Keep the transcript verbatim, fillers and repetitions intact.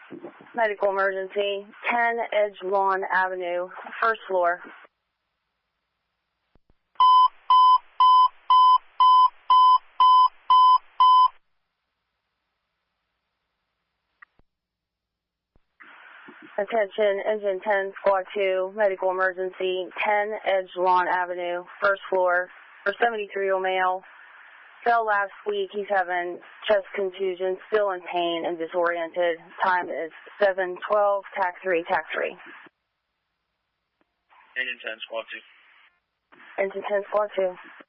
Medical emergency, ten Edge Lawn Avenue, first floor. Attention, Engine ten, Squad two, medical emergency, ten Edge Lawn Avenue, first floor, for seventy-three-year-old male. Fell last week. He's having chest contusion, still in pain and disoriented. Time is seven twelve, tac three, tac three. Engine ten, Squad two. Engine ten, Squad two.